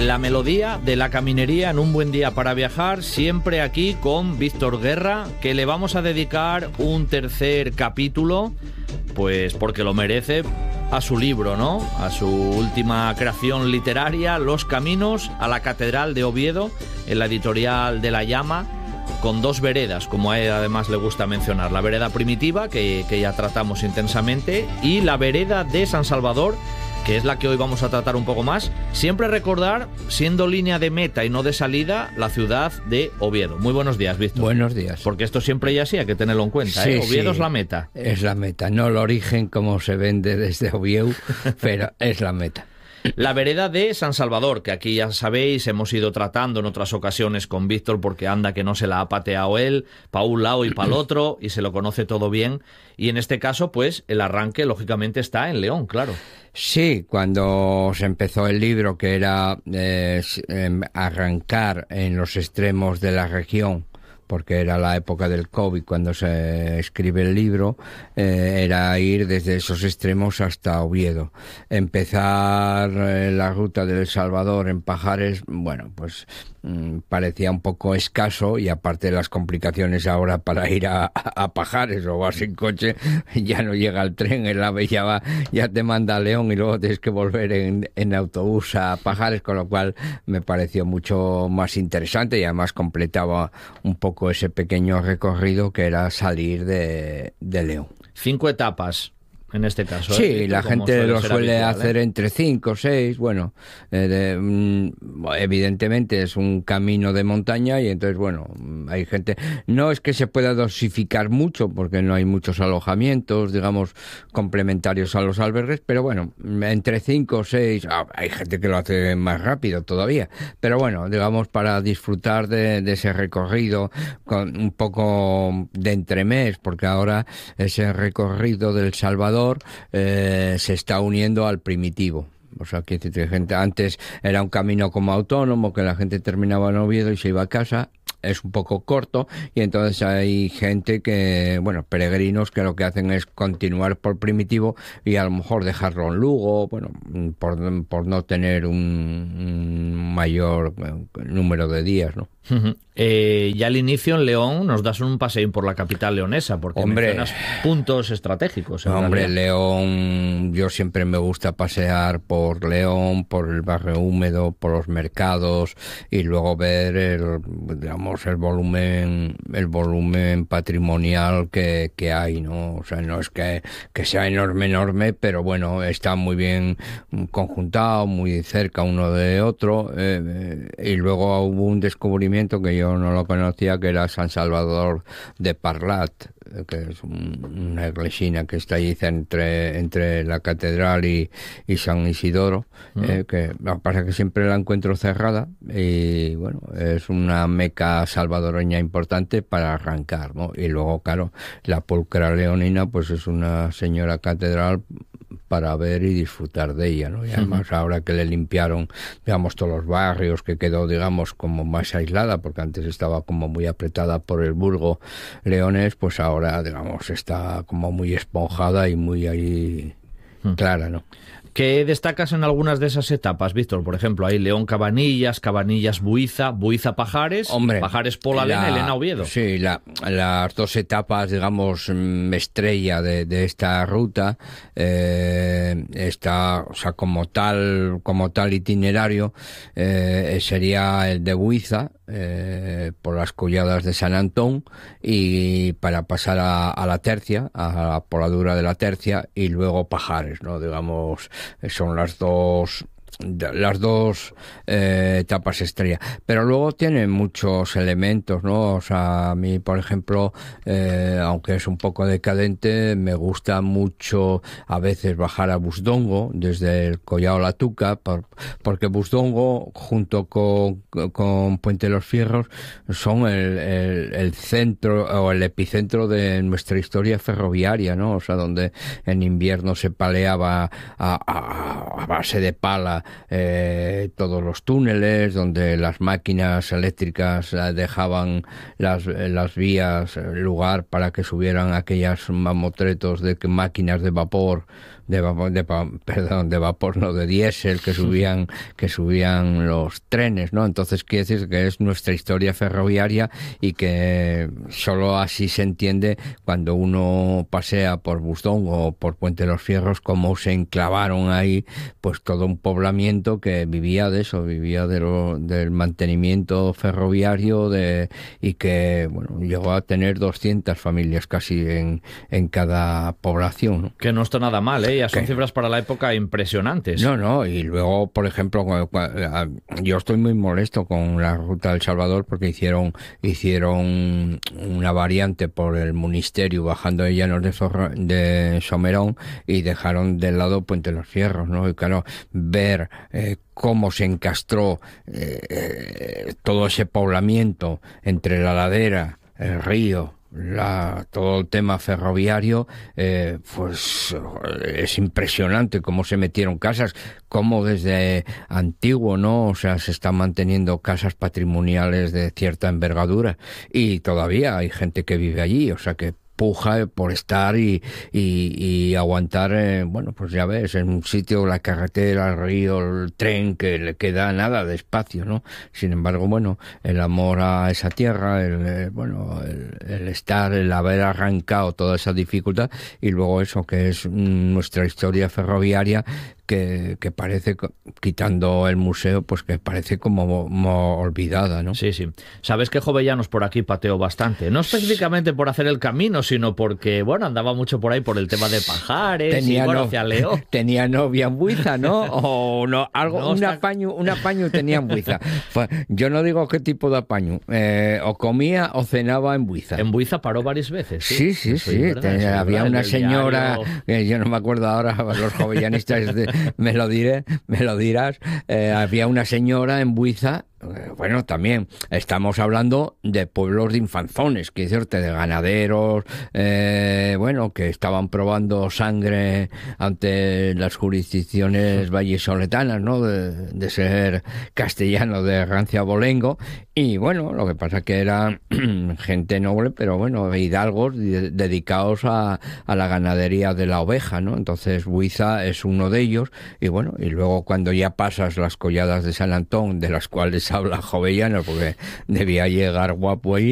la melodía de la caminería en un buen día para viajar, siempre aquí con Víctor Guerra, que le vamos a dedicar un tercer capítulo, pues porque lo merece, a su libro, ¿no? A su última creación literaria, Los Caminos a la Catedral de Oviedo, en la editorial de La Llama, con dos veredas, como a él además le gusta mencionar: la vereda primitiva, que ya tratamos intensamente, y la vereda de San Salvador, que es la que hoy vamos a tratar un poco más. Siempre recordar, siendo línea de meta y no de salida, la ciudad de Oviedo. Muy buenos días, Víctor. Buenos días. Porque esto siempre ya sí, hay que tenerlo en cuenta, sí, ¿eh? Oviedo sí, es la meta. Es la meta, no el origen como se vende desde Oviedo, pero es la meta. La vereda de San Salvador, que aquí ya sabéis, hemos ido tratando en otras ocasiones con Víctor, porque anda que no se la ha pateado él, para un lado y para el otro, y se lo conoce todo bien. Y en este caso, pues, el arranque, lógicamente, está en León, claro. Sí, cuando se empezó el libro, que era arrancar en los extremos de la región, porque era la época del COVID cuando se escribe el libro, era ir desde esos extremos hasta Oviedo. Empezar la ruta del Salvador en Pajares, bueno, pues parecía un poco escaso, y aparte de las complicaciones ahora para ir a Pajares, o vas en coche, ya no llega el tren, el AVE ya te manda a León y luego tienes que volver en autobús a Pajares, con lo cual me pareció mucho más interesante, y además completaba un poco ese pequeño recorrido que era salir de León. 5 etapas. En este caso, sí, la gente lo suele habitual, hacer entre 5 o 6. Bueno, evidentemente es un camino de montaña, y entonces, bueno, hay gente. No es que se pueda dosificar mucho, porque no hay muchos alojamientos, digamos, complementarios a los albergues, pero bueno, entre 5 o 6. Hay gente que lo hace más rápido todavía, pero bueno, digamos, para disfrutar de ese recorrido con un poco de entremés, porque ahora ese recorrido del Salvador se está uniendo al primitivo. O sea, que gente antes era un camino como autónomo, que la gente terminaba en Oviedo y se iba a casa. Es un poco corto, y entonces hay gente que, bueno, peregrinos, que lo que hacen es continuar por primitivo y a lo mejor dejarlo en Lugo, bueno, por no tener un mayor número de días, ¿no? Ya al inicio en León nos das un paseo por la capital leonesa, porque mencionas puntos estratégicos. Hombre, León, yo siempre me gusta pasear por León, por el barrio húmedo, por los mercados, y luego ver el volumen patrimonial que hay, ¿no? O sea, no es que sea enorme, pero bueno, está muy bien conjuntado, muy cerca uno de otro, y luego hubo un descubrimiento que yo no lo conocía, que era San Salvador de Parlat, que es una iglesina que está allí entre la catedral y San Isidoro, que lo que pasa es que siempre la encuentro cerrada, y bueno, es una meca salvadoreña importante para arrancar, ¿no? Y luego, claro, la pulcra leonina, pues es una señora catedral para ver y disfrutar de ella, ¿no? Y además ahora que le limpiaron, digamos, todos los barrios, que quedó, digamos, como más aislada, porque antes estaba como muy apretada por el burgo leonés, pues ahora, digamos, está como muy esponjada y muy ahí clara, ¿no? ¿Qué destacas en algunas de esas etapas, Víctor? Por ejemplo, hay León Cabanillas, Cabanillas Buiza, Buiza Pajares, Hombre, Pajares Pola Lena, Elena Oviedo. Sí, las dos etapas, digamos, estrella de esta ruta, está, o sea, como tal itinerario, sería el de Buiza, por las colladas de San Antón, y para pasar a la Tercia, a la poladura de la Tercia, y luego Pajares, ¿no? Digamos, son las dos etapas estrella, pero luego tiene muchos elementos, ¿no? O sea, a mí, por ejemplo, aunque es un poco decadente, me gusta mucho a veces bajar a Busdongo desde el Collao La Tuca, porque Busdongo junto con Puente de los Fierros son el centro o el epicentro de nuestra historia ferroviaria, ¿no? O sea, donde en invierno se paleaba a base de pala todos los túneles, donde las máquinas eléctricas dejaban las vías lugar para que subieran aquellas mamotretos de máquinas de vapor de vapor, no, de diésel, que subían los trenes, ¿no? Entonces quiere decir que es nuestra historia ferroviaria y que solo así se entiende cuando uno pasea por Bustón o por Puente de los Fierros, cómo se enclavaron ahí pues todo un poblamiento que vivía de eso, del mantenimiento ferroviario y que bueno, llegó a tener 200 familias casi en cada población, ¿no? Que no está nada mal, ¿eh? Ya son cifras para la época impresionantes. No, y luego, por ejemplo, yo estoy muy molesto con la Ruta del Salvador porque hicieron una variante por el Ministerio bajando de Llanos de Somerón y dejaron de lado Puente de los Fierros, ¿no? Y claro, ver cómo se encastró todo ese poblamiento entre la ladera, el río, todo el tema ferroviario, pues es impresionante cómo se metieron casas, cómo desde antiguo, ¿no? O sea, se están manteniendo casas patrimoniales de cierta envergadura y todavía hay gente que vive allí, o sea que puja por estar y aguantar, bueno, pues ya ves, en un sitio, la carretera, el río, el tren, que le queda nada de espacio, ¿no? Sin embargo, bueno, el amor a esa tierra, el estar, el haber arrancado toda esa dificultad y luego eso que es nuestra historia ferroviaria, que parece, quitando el museo, pues que parece como olvidada, ¿no? Sí. Sabes que Jovellanos por aquí pateó bastante, no específicamente por hacer el camino, sino porque, bueno, andaba mucho por ahí por el tema de Pajares hacia León. Tenía novia en Buiza, ¿no? O no, un apaño tenía en Buiza. Yo no digo qué tipo de apaño, o comía o cenaba en Buiza. En Buiza paró varias veces. Sí. Había una señora, yo no me acuerdo ahora, los jovellanistas me lo dirás, había una señora en Buiza. Bueno, también estamos hablando de pueblos de infanzones, que decirte, de ganaderos, bueno, que estaban probando sangre ante las jurisdicciones vallisoletanas, ¿no? De ser castellano de rancia abolengo. Y bueno, lo que pasa que eran gente noble, pero bueno, hidalgos dedicados a la ganadería de la oveja, ¿no? Entonces Buiza es uno de ellos. Y bueno, y luego cuando ya pasas las colladas de San Antón, de las cuales habla Jovellanos, porque debía llegar guapo ahí,